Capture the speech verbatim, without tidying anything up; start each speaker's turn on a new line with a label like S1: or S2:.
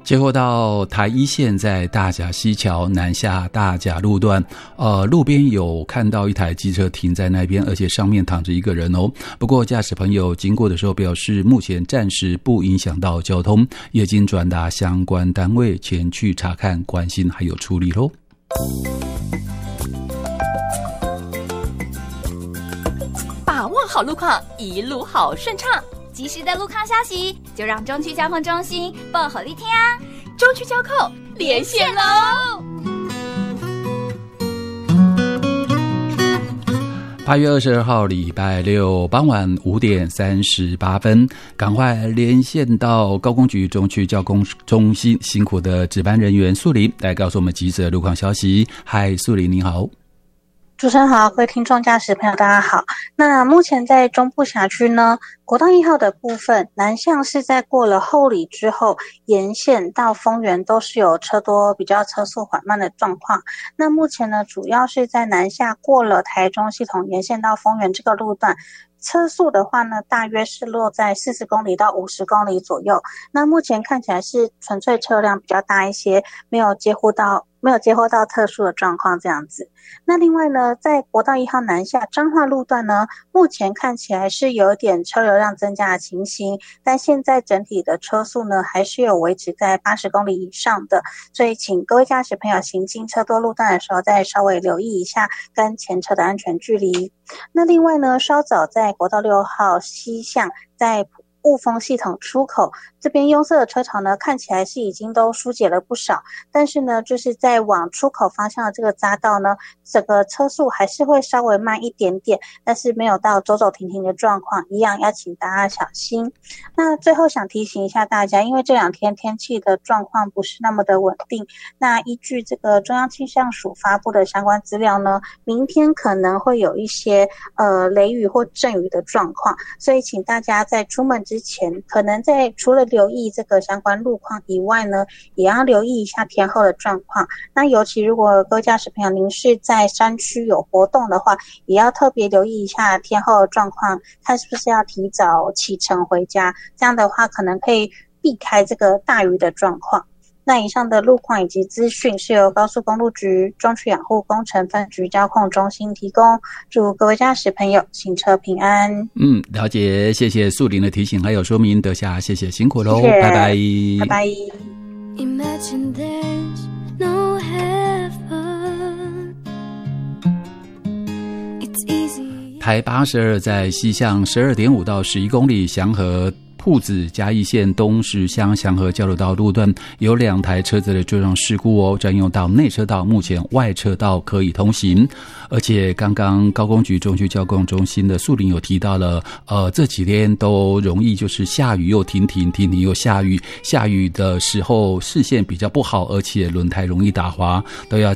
S1: 结果到台一线在大甲溪桥南下大甲路段，呃，路边有看到一台机车停在那边，而且上面躺着一个人哦。不过驾驶朋友经过的时候表示，目前暂时不影响到交通，也已经转达相关单位前去查看、关心还有处理咯。
S2: 把握好路况，一路好顺畅。及时的路况消息，就让中区交控中心报给你听啊！中区交控连线喽！
S1: 八月二十二号礼拜六傍晚五点三十八分，赶快连线到高工局中区交通中心，辛苦的值班人员素林来告诉我们即时的路况消息。嗨，素林你好。
S3: 主持人好，各位听众驾驶朋友大家好。那目前在中部辖区呢，国道一号的部分南向是在过了后里之后，沿线到丰原都是有车多比较车速缓慢的状况。那目前呢，主要是在南下过了台中系统沿线到丰原这个路段，车速的话呢，大约是落在四十公里到五十公里左右。那目前看起来是纯粹车辆比较大一些，没有接获到没有接获到特殊的状况这样子。那另外呢，在国道一号南下彰化路段呢，目前看起来是有点车流量增加的情形，但现在整体的车速呢，还是有维持在八十公里以上的，所以请各位驾驶朋友行经车多路段的时候，再稍微留意一下跟前车的安全距离。那另外呢，稍早在国道六号西向，在雾峰系统出口这边拥塞的车潮呢，看起来是已经都疏解了不少，但是呢，就是在往出口方向的这个匝道呢，整个车速还是会稍微慢一点点，但是没有到走走停停的状况，一样要请大家小心。那最后想提醒一下大家，因为这两天天气的状况不是那么的稳定，那依据这个中央气象署发布的相关资料呢，明天可能会有一些呃雷雨或阵雨的状况，所以请大家在出门之前，可能在除了留意这个相关路况以外呢，也要留意一下天候的状况。那尤其如果各位驾驶朋友您是在山区有活动的话，也要特别留意一下天候的状况，看是不是要提早启程回家，这样的话可能可以避开这个大雨的状况。那以上的路况以及资讯是由高速公路局中区养护工程分局交控中心提供，祝各位驾驶朋友行车平安。
S1: 嗯，了解，谢谢素林的提醒还有说明，德霞谢谢辛苦咯，
S3: 谢谢
S1: 拜拜
S3: 拜拜。
S4: Imagine there's no heaven. It's easy.
S1: 台八十二在西向 十二点五 到十一公里，祥和铺子嘉义县东石乡祥和交流道路段有两台车子的追撞事故哦，占用到内车道，目前外车道可以通行。而且刚刚高工局中区交控中心的素林有提到了，呃，这几天都容易就是下雨又停停，停停又下雨，下雨的时候视线比较不好，而且轮胎容易打滑，都要